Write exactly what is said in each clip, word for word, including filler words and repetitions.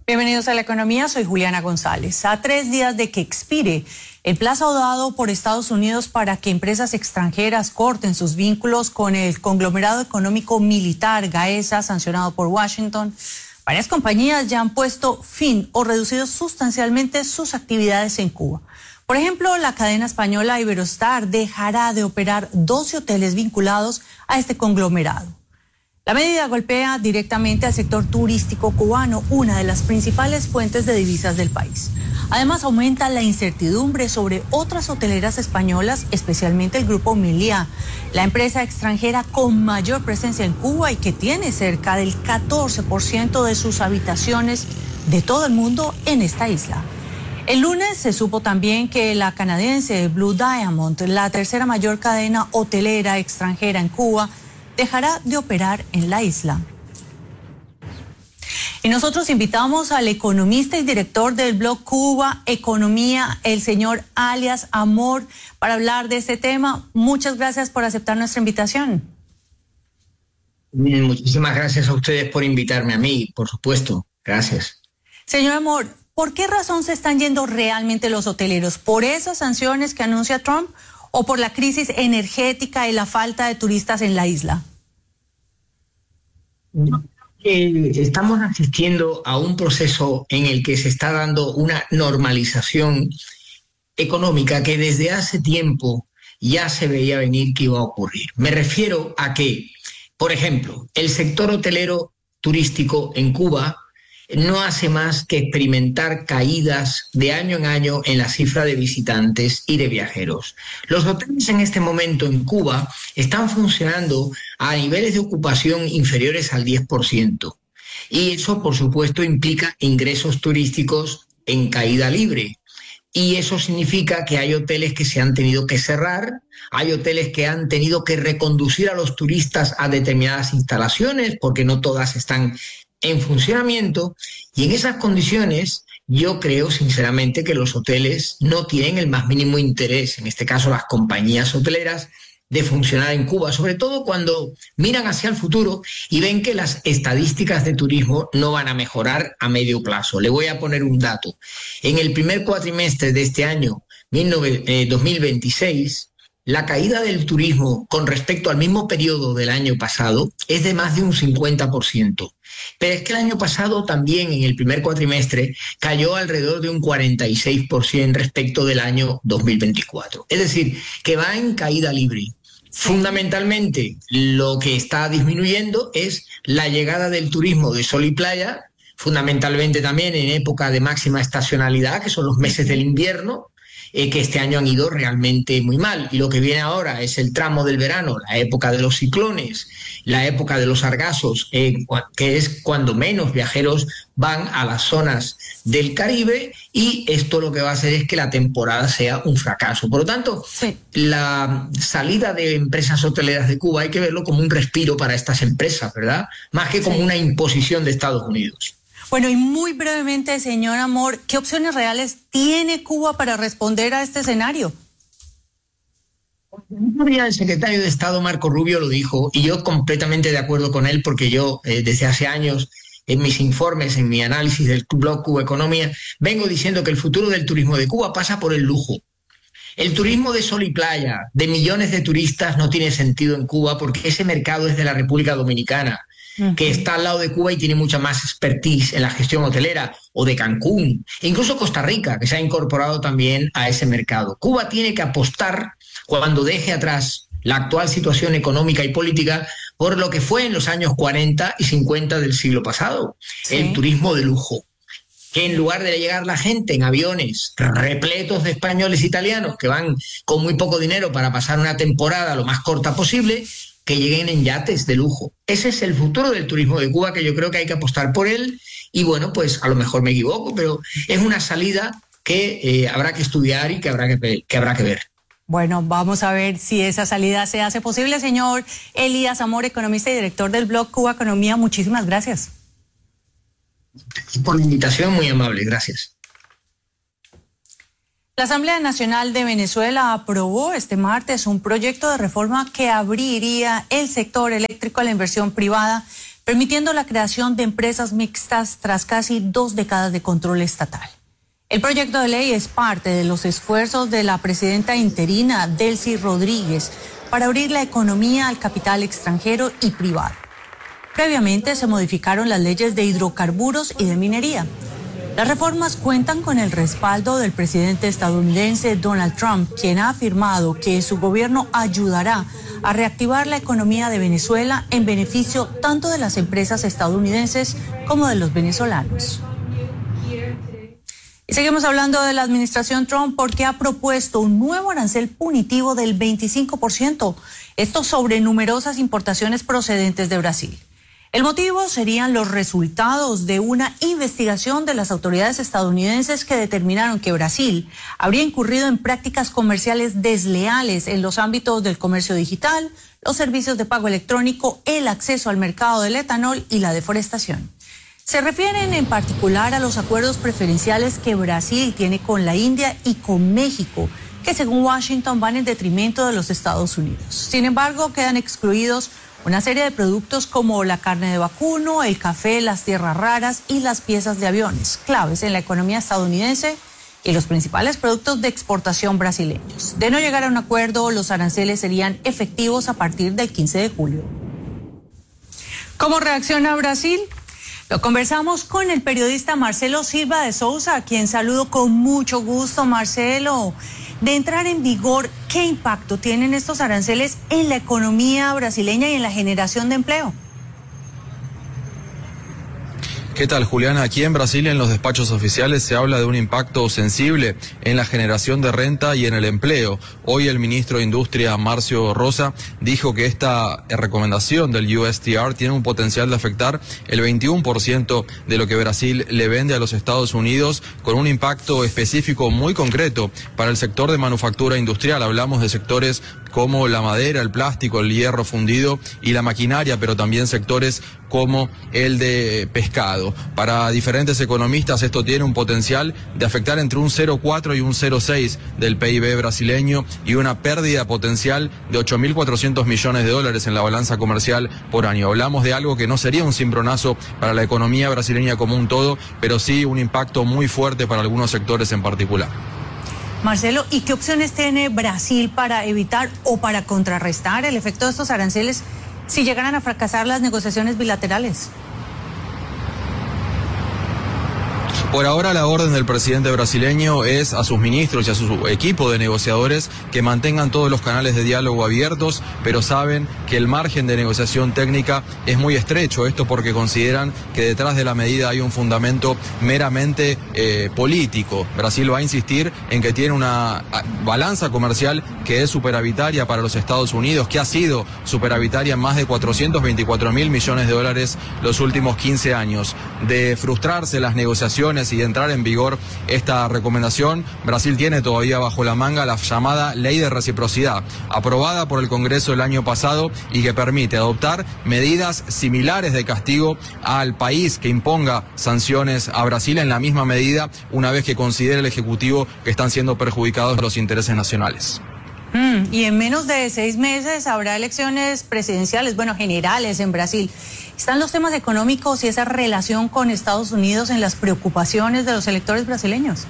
Bienvenidos a La Economía, soy Juliana González. A tres días de que expire el plazo dado por Estados Unidos para que empresas extranjeras corten sus vínculos con el conglomerado económico militar Gaesa, sancionado por Washington, varias compañías ya han puesto fin o reducido sustancialmente sus actividades en Cuba. Por ejemplo, la cadena española Iberostar dejará de operar doce hoteles vinculados a este conglomerado. La medida golpea directamente al sector turístico cubano, una de las principales fuentes de divisas del país. Además, aumenta la incertidumbre sobre otras hoteleras españolas, especialmente el grupo Meliá, la empresa extranjera con mayor presencia en Cuba y que tiene cerca del catorce por ciento de sus habitaciones de todo el mundo en esta isla. El lunes se supo también que la canadiense Blue Diamond, la tercera mayor cadena hotelera extranjera en Cuba, dejará de operar en la isla. Y nosotros invitamos al economista y director del blog Cuba Economía, el señor alias Amor, para hablar de este tema. Muchas gracias por aceptar nuestra invitación. Bien, muchísimas gracias a ustedes por invitarme a mí, por supuesto. Gracias. Señor Amor, ¿por qué razón se están yendo realmente los hoteleros? ¿Por esas sanciones que anuncia Trump o por la crisis energética y la falta de turistas en la isla? Eh, estamos asistiendo a un proceso en el que se está dando una normalización económica que desde hace tiempo ya se veía venir que iba a ocurrir. Me refiero a que, por ejemplo, el sector hotelero turístico en Cuba no hace más que experimentar caídas de año en año en la cifra de visitantes y de viajeros. Los hoteles en este momento en Cuba están funcionando a niveles de ocupación inferiores al diez por ciento. Y eso, por supuesto, implica ingresos turísticos en caída libre. Y eso significa que hay hoteles que se han tenido que cerrar, hay hoteles que han tenido que reconducir a los turistas a determinadas instalaciones porque no todas están en funcionamiento, y en esas condiciones yo creo sinceramente que los hoteles no tienen el más mínimo interés, en este caso las compañías hoteleras, de funcionar en Cuba, sobre todo cuando miran hacia el futuro y ven que las estadísticas de turismo no van a mejorar a medio plazo. Le voy a poner un dato. En el primer cuatrimestre de este año, dos mil veintiséis, la caída del turismo con respecto al mismo periodo del año pasado es de más de un cincuenta por ciento. Pero es que el año pasado también, en el primer cuatrimestre, cayó alrededor de un cuarenta y seis por ciento respecto del año dos mil veinticuatro. Es decir, que va en caída libre. Fundamentalmente, lo que está disminuyendo es la llegada del turismo de sol y playa, fundamentalmente también en época de máxima estacionalidad, que son los meses del invierno, Eh, que este año han ido realmente muy mal. Y lo que viene ahora es el tramo del verano, la época de los ciclones, la época de los sargazos, eh, que es cuando menos viajeros van a las zonas del Caribe, y esto lo que va a hacer es que la temporada sea un fracaso. Por lo tanto, sí, la salida de empresas hoteleras de Cuba hay que verlo como un respiro para estas empresas, ¿verdad? Más que como sí, una imposición de Estados Unidos. Bueno, y muy brevemente, señor Amor, ¿qué opciones reales tiene Cuba para responder a este escenario? El secretario de Estado, Marco Rubio, lo dijo, y yo completamente de acuerdo con él, porque yo eh, desde hace años, en mis informes, en mi análisis del blog Cuba Economía, vengo diciendo que el futuro del turismo de Cuba pasa por el lujo. El turismo de sol y playa, de millones de turistas, no tiene sentido en Cuba porque ese mercado es de la República Dominicana, que está al lado de Cuba y tiene mucha más expertise en la gestión hotelera, o de Cancún, e incluso Costa Rica, que se ha incorporado también a ese mercado. Cuba tiene que apostar, cuando deje atrás la actual situación económica y política, por lo que fue en los años cuarenta y cincuenta del siglo pasado, sí, el turismo de lujo. Que en lugar de llegar la gente en aviones repletos de españoles e italianos que van con muy poco dinero para pasar una temporada lo más corta posible, que lleguen en yates de lujo. Ese es el futuro del turismo de Cuba, que yo creo que hay que apostar por él, y bueno, pues a lo mejor me equivoco, pero es una salida que eh, habrá que estudiar y que habrá que, que habrá que ver. Bueno, vamos a ver si esa salida se hace posible. Señor Elías Amor, economista y director del blog Cuba Economía, muchísimas gracias. Por la invitación, muy amable, gracias. La Asamblea Nacional de Venezuela aprobó este martes un proyecto de reforma que abriría el sector eléctrico a la inversión privada, permitiendo la creación de empresas mixtas tras casi dos décadas de control estatal. El proyecto de ley es parte de los esfuerzos de la presidenta interina, Delcy Rodríguez, para abrir la economía al capital extranjero y privado. Previamente se modificaron las leyes de hidrocarburos y de minería. Las reformas cuentan con el respaldo del presidente estadounidense Donald Trump, quien ha afirmado que su gobierno ayudará a reactivar la economía de Venezuela en beneficio tanto de las empresas estadounidenses como de los venezolanos. Y seguimos hablando de la administración Trump porque ha propuesto un nuevo arancel punitivo del veinticinco por ciento, esto sobre numerosas importaciones procedentes de Brasil. El motivo serían los resultados de una investigación de las autoridades estadounidenses que determinaron que Brasil habría incurrido en prácticas comerciales desleales en los ámbitos del comercio digital, los servicios de pago electrónico, el acceso al mercado del etanol y la deforestación. Se refieren en particular a los acuerdos preferenciales que Brasil tiene con la India y con México, que según Washington van en detrimento de los Estados Unidos. Sin embargo, quedan excluidos una serie de productos como la carne de vacuno, el café, las tierras raras y las piezas de aviones, claves en la economía estadounidense y los principales productos de exportación brasileños. De no llegar a un acuerdo, los aranceles serían efectivos a partir del quince de julio. ¿Cómo reacciona Brasil? Lo conversamos con el periodista Marcelo Silva de Souza, a quien saludo con mucho gusto. Marcelo, de entrar en vigor, ¿qué impacto tienen estos aranceles en la economía brasileña y en la generación de empleo? ¿Qué tal, Juliana? Aquí en Brasil, en los despachos oficiales, se habla de un impacto sensible en la generación de renta y en el empleo. Hoy el ministro de Industria, Marcio Rosa, dijo que esta recomendación del U S T R tiene un potencial de afectar el veintiuno por ciento de lo que Brasil le vende a los Estados Unidos, con un impacto específico muy concreto para el sector de manufactura industrial. Hablamos de sectores como la madera, el plástico, el hierro fundido y la maquinaria, pero también sectores como el de pescado. Para diferentes economistas esto tiene un potencial de afectar entre un cero coma cuatro y un cero coma seis del P I B brasileño y una pérdida potencial de ocho mil cuatrocientos millones de dólares en la balanza comercial por año. Hablamos de algo que no sería un cimbronazo para la economía brasileña como un todo, pero sí un impacto muy fuerte para algunos sectores en particular. Marcelo, ¿y qué opciones tiene Brasil para evitar o para contrarrestar el efecto de estos aranceles si llegaran a fracasar las negociaciones bilaterales? Por ahora la orden del presidente brasileño es a sus ministros y a su equipo de negociadores que mantengan todos los canales de diálogo abiertos, pero saben que el margen de negociación técnica es muy estrecho. Esto porque consideran que detrás de la medida hay un fundamento meramente eh, político. Brasil va a insistir en que tiene una balanza comercial que es superavitaria para los Estados Unidos, que ha sido superavitaria en más de cuatrocientos veinticuatro mil millones de dólares los últimos quince años. De frustrarse las negociaciones y de entrar en vigor esta recomendación, Brasil tiene todavía bajo la manga la llamada Ley de Reciprocidad, aprobada por el Congreso el año pasado y que permite adoptar medidas similares de castigo al país que imponga sanciones a Brasil en la misma medida, una vez que considere el Ejecutivo que están siendo perjudicados los intereses nacionales. Mm, y en menos de seis meses habrá elecciones presidenciales, bueno, generales en Brasil. ¿Están los temas económicos y esa relación con Estados Unidos en las preocupaciones de los electores brasileños?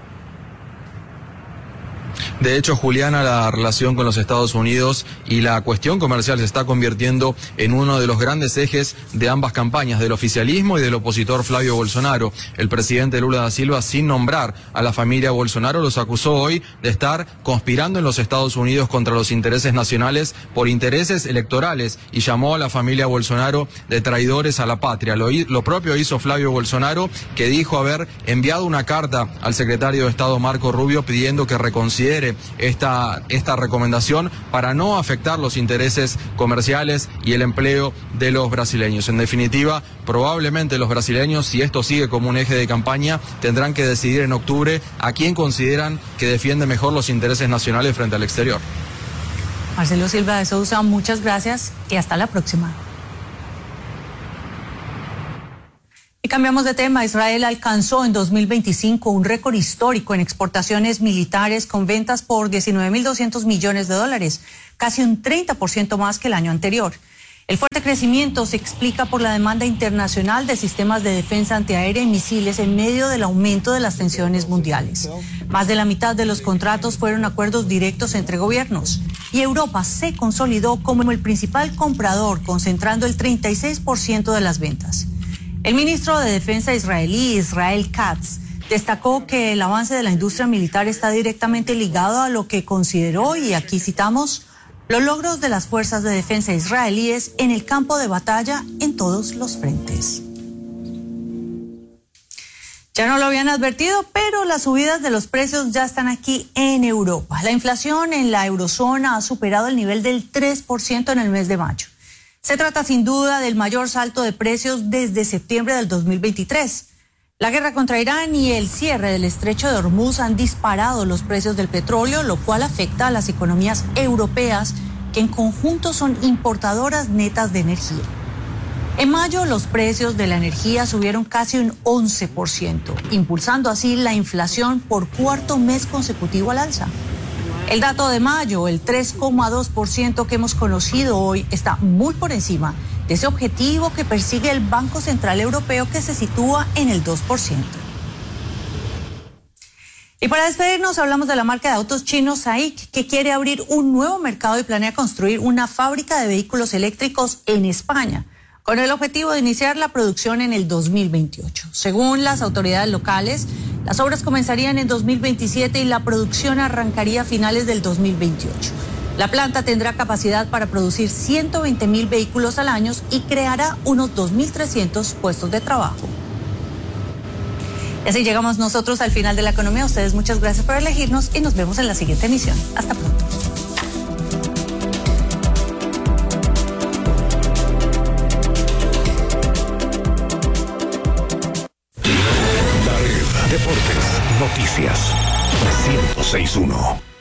De hecho, Juliana, la relación con los Estados Unidos y la cuestión comercial se está convirtiendo en uno de los grandes ejes de ambas campañas, del oficialismo y del opositor Flavio Bolsonaro. El presidente Lula da Silva, sin nombrar a la familia Bolsonaro, los acusó hoy de estar conspirando en los Estados Unidos contra los intereses nacionales por intereses electorales y llamó a la familia Bolsonaro de traidores a la patria. Lo, lo propio hizo Flavio Bolsonaro, que dijo haber enviado una carta al secretario de Estado Marco Rubio pidiendo que reconsidere Esta, esta recomendación para no afectar los intereses comerciales y el empleo de los brasileños. En definitiva, probablemente los brasileños, si esto sigue como un eje de campaña, tendrán que decidir en octubre a quién consideran que defiende mejor los intereses nacionales frente al exterior. Marcelo Silva de Souza, muchas gracias y hasta la próxima. Y cambiamos de tema. Israel alcanzó en dos mil veinticinco un récord histórico en exportaciones militares con ventas por diecinueve mil doscientos millones de dólares, casi un treinta por ciento más que el año anterior. El fuerte crecimiento se explica por la demanda internacional de sistemas de defensa antiaérea y misiles en medio del aumento de las tensiones mundiales. Más de la mitad de los contratos fueron acuerdos directos entre gobiernos y Europa se consolidó como el principal comprador, concentrando el treinta y seis por ciento de las ventas. El ministro de Defensa israelí, Israel Katz, destacó que el avance de la industria militar está directamente ligado a lo que consideró, y aquí citamos, los logros de las fuerzas de defensa israelíes en el campo de batalla en todos los frentes. Ya no lo habían advertido, pero las subidas de los precios ya están aquí en Europa. La inflación en la eurozona ha superado el nivel del tres por ciento en el mes de mayo. Se trata sin duda del mayor salto de precios desde septiembre del dos mil veintitrés. La guerra contra Irán y el cierre del estrecho de Hormuz han disparado los precios del petróleo, lo cual afecta a las economías europeas, que en conjunto son importadoras netas de energía. En mayo, los precios de la energía subieron casi un once por ciento, impulsando así la inflación por cuarto mes consecutivo al alza. El dato de mayo, el tres coma dos por ciento que hemos conocido hoy, está muy por encima de ese objetivo que persigue el Banco Central Europeo, que se sitúa en el dos por ciento. Y para despedirnos, hablamos de la marca de autos chino SAIC, que quiere abrir un nuevo mercado y planea construir una fábrica de vehículos eléctricos en España, con el objetivo de iniciar la producción en el dos mil veintiocho. Según las autoridades locales, las obras comenzarían en dos mil veintisiete y la producción arrancaría a finales del dos mil veintiocho. La planta tendrá capacidad para producir ciento veinte mil vehículos al año y creará unos dos mil trescientos puestos de trabajo. Y así llegamos nosotros al final de La Economía. A ustedes muchas gracias por elegirnos y nos vemos en la siguiente emisión. Hasta pronto. La Red Deportes Noticias ciento seis punto uno.